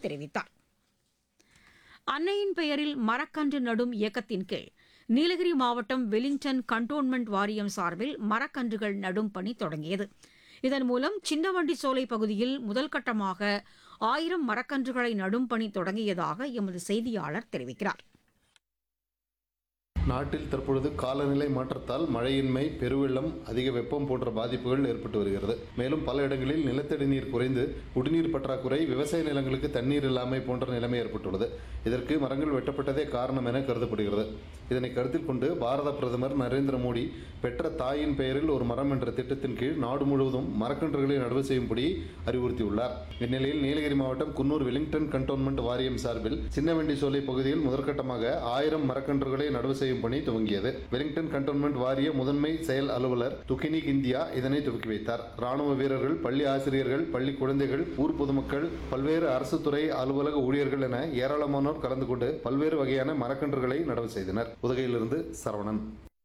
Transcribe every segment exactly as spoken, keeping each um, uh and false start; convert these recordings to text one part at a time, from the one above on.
தெரிவித்தார். அன்னையின் பெயரில் மரக்கன்று நடும் இயக்கத்தின் கீழ் நீலகிரி மாவட்டம் வெலிங்டன் கண்டோன்மெண்ட் வாரியம் சார்பில் மரக்கன்றுகள் நடும் பணி தொடங்கியது. இதன் மூலம் சின்னவண்டி சோலை பகுதியில் முதல்கட்டமாக ஆயிரம் மரக்கன்றுகளை நடும் பணி தொடங்கியதாக எமது செய்தியாளர் தெரிவிக்கிறார். நாட்டில் தற்பொழுது காலநிலை மாற்றத்தால் மழையின்மை, பெருவெள்ளம், அதிக வெப்பம் போன்ற பாதிப்புகள் ஏற்பட்டு வருகிறது. மேலும் பல இடங்களில் நிலத்தடி நீர் குறைந்து குடிநீர் பற்றாக்குறை, விவசாய நிலங்களுக்கு தண்ணீர் இல்லாமை போன்ற நிலைமை ஏற்பட்டுள்ளது. இதற்கு மரங்கள் வெட்டப்பட்டதே காரணம் என கருதப்படுகிறது. இதனை கருத்தில் கொண்டு பாரத பிரதமர் நரேந்திர மோடி பெற்ற தாயின் பெயரில் ஒரு மரம் என்ற திட்டத்தின் கீழ் நாடு முழுவதும் மரக்கன்றுகளை நடவு செய்யும்படி அறிவுறுத்தியுள்ளார். இந்நிலையில் நீலகிரி மாவட்டம் குன்னூர் வெலிங்டன் கண்டோன்மெண்ட் வாரியம் சார்பில் சின்னவெண்டி சோலை பகுதியில் முதற்கட்டமாக ஆயிரம் மரக்கன்றுகளை நடவு செய்யும் பணி துவங்கியது. வெலிங்டன் கண்டோன்மெண்ட் வாரிய முதன்மை செயல் அலுவலர் துகினிக் இந்தியா இதனை துவக்கி வைத்தார். ராணுவ வீரர்கள், பள்ளி ஆசிரியர்கள், பள்ளி குழந்தைகள், ஊர் பொதுமக்கள், பல்வேறு அரசு துறை அலுவலக ஊழியர்கள் என ஏராளமானோர் கலந்து கொண்டு பல்வேறு வகையான மரக்கன்றுகளை நடவு செய்தனர். உதகையிலிருந்து சரவணன்.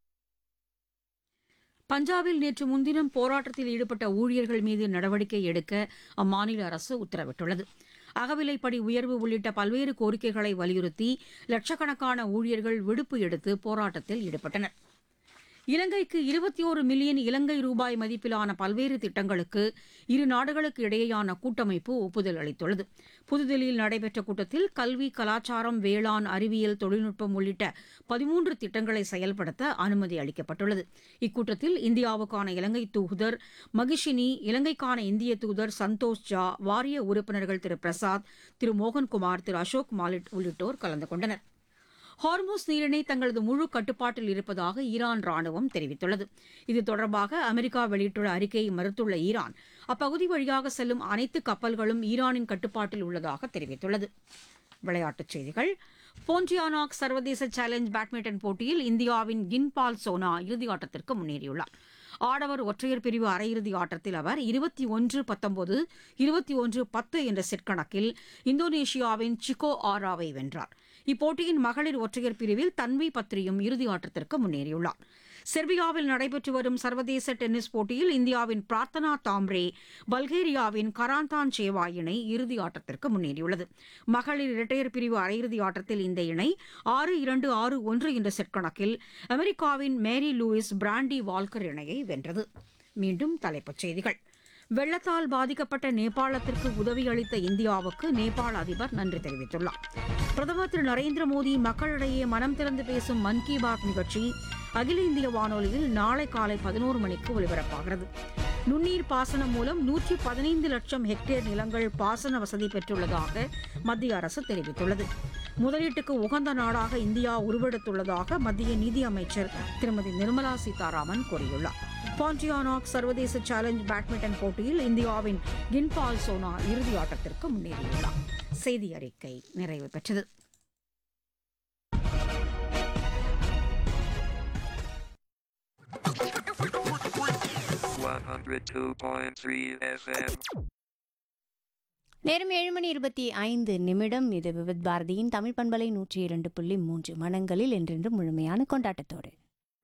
பஞ்சாபில் நேற்று முன்தினம் போராட்டத்தில் ஈடுபட்ட ஊழியர்கள் மீது நடவடிக்கை எடுக்க அம்மாநில அரசு உத்தரவிட்டுள்ளது. அகவிலைப்படி உயர்வு உள்ளிட்ட பல்வேறு கோரிக்கைகளை வலியுறுத்தி லட்சக்கணக்கான ஊழியர்கள் விடுப்பு எடுத்து போராட்டத்தில் ஈடுபட்டனர். இலங்கைக்கு இருபத்தி ஒரு மில்லியன் இலங்கை ரூபாய் மதிப்பிலான பல்வேறு திட்டங்களுக்கு இரு நாடுகளுக்கு இடையேயான கூட்டமைப்பு ஒப்புதல் அளித்துள்ளது. புதுதில்லியில் நடைபெற்ற கூட்டத்தில் கல்வி, கலாச்சாரம், வேளாண், அறிவியல், தொழில்நுட்பம் உள்ளிட்ட பதிமூன்று திட்டங்களை செயல்படுத்த அனுமதி அளிக்கப்பட்டுள்ளது. இக்கூட்டத்தில் இந்தியாவுக்கான இலங்கை தூதர் மகிஷினி, இலங்கைக்கான இந்திய தூதர் சந்தோஷ் ஜா, வாரிய உறுப்பினர்கள் திரு பிரசாத், திரு மோகன்குமார், திரு அசோக் மாலிட் உள்ளிட்டோர் கலந்து கொண்டனர். ஹார்மோஸ் நீரிணை தங்களது முழு கட்டுப்பாட்டில் இருப்பதாக ஈரான் ராணுவம் தெரிவித்துள்ளது. இது தொடர்பாக அமெரிக்கா வெளியிட்டுள்ள அறிக்கையை மறுத்துள்ள ஈரான் அப்பகுதி வழியாக செல்லும் அனைத்து கப்பல்களும் ஈரானின் கட்டுப்பாட்டில் உள்ளதாக தெரிவித்துள்ளது. விளையாட்டுச் செய்திகள். போன்டியானாக் சர்வதேச சேலஞ்ச் பேட்மிண்டன் போட்டியில் இந்தியாவின் கின்பால் சோனா இறுதியாட்டத்திற்கு முன்னேறியுள்ளார். ஆடவர் ஒற்றையர் பிரிவு அரையிறுதி ஆட்டத்தில் அவர் இருபத்தி ஒன்று பத்தொன்பது, இருபத்தி ஒன்று பத்து என்ற செட் கணக்கில் இந்தோனேஷியாவின் சிகோ ஆராவை வென்றார். இப்போட்டியின் மகளிர் ஒற்றையர் பிரிவில் தன்வி பத்ரியும் இறுதி ஆட்டத்திற்கு முன்னேறியுள்ளார். செர்பியாவில் நடைபெற்று வரும் சர்வதேச டென்னிஸ் போட்டியில் இந்தியாவின் பிரார்த்தனா தாம்ரே பல்கேரியாவின் கராந்தான் சேவா இணை இறுதி ஆட்டத்திற்கு முன்னேறியுள்ளது. மகளிர் இரட்டையர் பிரிவு அரையிறுதி ஆட்டத்தில் இந்த இணை ஆறு இரண்டு ஆறு ஒன்று என்ற செட் கணக்கில் அமெரிக்காவின் மேரி லூயிஸ் பிராண்டி வால்கர் இணையை வென்றது. மீண்டும் தலைப்புச் செய்திகள். வெள்ளத்தால் பாதிக்கப்பட்ட நேபாளத்திற்கு உதவி அளித்த இந்தியாவுக்கு நேபாள அதிபர் நன்றி தெரிவித்துள்ளார். பிரதமர் திரு நரேந்திர மோடி மக்களிடையே மனம் திறந்து பேசும் மன் கி பாத் நிகழ்ச்சி அகில இந்திய வானொலியில் நாளை காலை பதினோரு மணிக்கு ஒலிபரப்பாகிறது. நுண்ணீர் பாசனம் மூலம் நூற்றி பதினைந்து லட்சம் ஹெக்டேர் நிலங்கள் பாசன வசதி பெற்றுள்ளதாக மத்திய அரசு தெரிவித்துள்ளது. முதலீட்டுக்கு உகந்த நாடாக இந்தியா உருவெடுத்துள்ளதாக மத்திய நிதியமைச்சர் திருமதி நிர்மலா சீதாராமன் கூறியுள்ளார். பாண்டியானாக் சர்வதேச சேலஞ்ச் பேட்மிண்டன் போட்டியில் இந்தியாவின் கின்பால் சோனா இறுதி ஆட்டத்திற்கு முன்னேறியுள்ளார். செய்தி அறிக்கை நிறைவு பெற்றது. நேரம் ஏழு மணி இருபத்தி ஐந்து நிமிடம். இது விவித் பாரதியின் தமிழ் பண்பலை நூற்றி இரண்டு புள்ளி மூன்று மனங்களில் என்றென்று முழுமையான கொண்டாட்டத்தோடு